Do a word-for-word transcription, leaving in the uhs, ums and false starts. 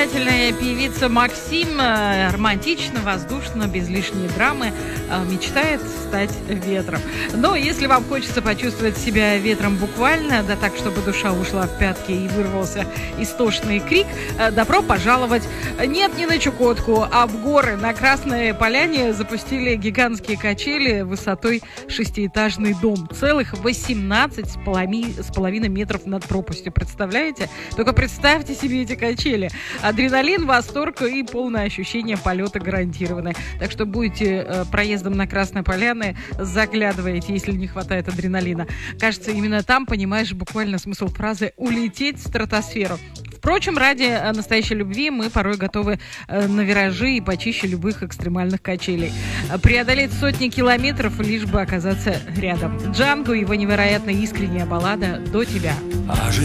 очаровательная певица Максим э, романтично, воздушно, без лишней драмы э, мечтает стать ветром. Но если вам хочется почувствовать себя ветром буквально, да так, чтобы душа ушла в пятки и вырвался истошный крик, э, добро пожаловать. Нет, не на Чукотку, а в горы. На Красной Поляне запустили гигантские качели высотой шестиэтажный дом. Целых восемнадцать с половиной метров над пропастью. Представляете? Только представьте себе эти качели. Адреналин, восторг и полное ощущение полета гарантированы. Так что будете э, проездом на Красной Поляне, заглядываете, если не хватает адреналина. Кажется, именно там понимаешь буквально смысл фразы «улететь в стратосферу». Впрочем, ради настоящей любви мы порой готовы на виражи и почище любых экстремальных качелей. Преодолеть сотни километров, лишь бы оказаться рядом. Джанго, его невероятно искренняя баллада «До тебя». А